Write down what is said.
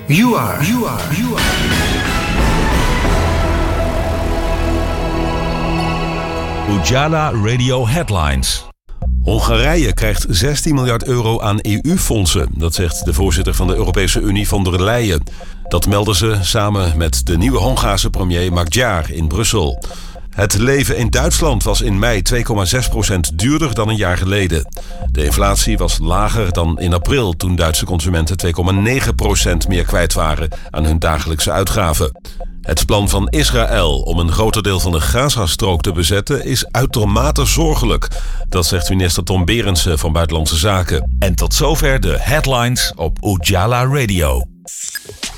You are. Ujala Radio Headlines. Hongarije krijgt 16 miljard euro aan EU-fondsen. Dat zegt de voorzitter van de Europese Unie von der Leyen. Dat melden ze samen met de nieuwe Hongaarse premier Magyar in Brussel. Het leven in Duitsland was in mei 2,6% duurder dan een jaar geleden. De inflatie was lager dan in april, toen Duitse consumenten 2,9% meer kwijt waren aan hun dagelijkse uitgaven. Het plan van Israël om een groter deel van de Gazastrook te bezetten is uitermate zorgelijk. Dat zegt minister Tom Berendsen van Buitenlandse Zaken. En tot zover de headlines op Ujala Radio.